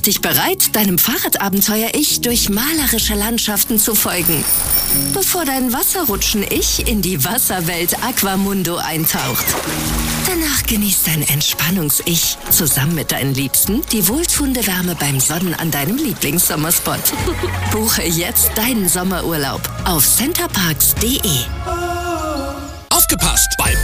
dich bereit, deinem Fahrradabenteuer-Ich durch malerische Landschaften zu folgen, bevor dein Wasserrutschen-Ich in die Wasserwelt Aquamundo eintaucht. Danach genießt dein Entspannungs-Ich zusammen mit deinen Liebsten die wohltuende Wärme beim Sonnen an deinem Lieblingssommerspot. Buche jetzt deinen Sommerurlaub auf centerparks.de. Aufgepasst! Beim